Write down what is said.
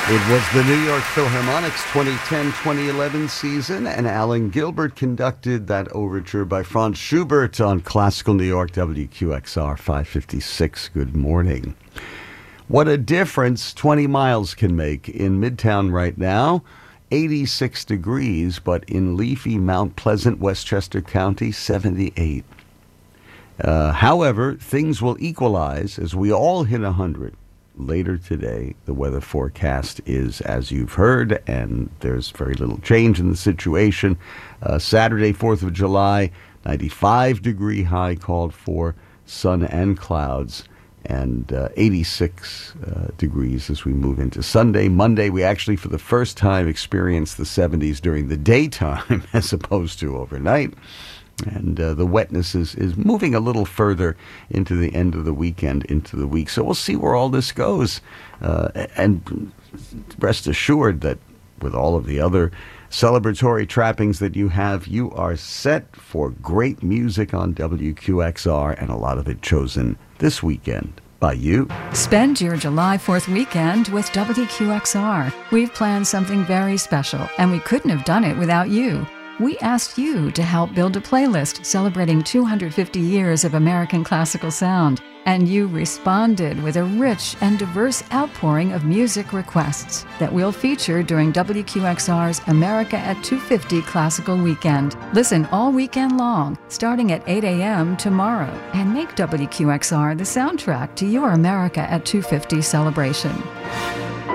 It was the New York Philharmonic's 2010-2011 season, and Alan Gilbert conducted that overture by Franz Schubert on Classical New York, WQXR 556. Good morning. What a difference 20 miles can make in Midtown right now. 86 degrees, but in leafy Mount Pleasant, Westchester County, 78. However, things will equalize as we all hit 100. Later today, the weather forecast is, as you've heard, and there's very little change in the situation. Saturday, 4th of July, 95-degree high called for, sun and clouds, and 86 degrees as we move into Sunday. Monday, we actually, for the first time, experienced the 70s during the daytime as opposed to overnight. And the wetness is moving a little further into the end of the weekend, into the week. So we'll see where all this goes. And rest assured that with all of the other celebratory trappings that you have, you are set for great music on WQXR, and a lot of it chosen this weekend by you. Spend your July 4th weekend with WQXR. We've planned something very special, and we couldn't have done it without you. We asked you to help build a playlist celebrating 250 years of American classical sound, and you responded with a rich and diverse outpouring of music requests that we'll feature during WQXR's America at 250 Classical Weekend. Listen all weekend long, starting at 8 a.m. tomorrow, and make WQXR the soundtrack to your America at 250 celebration.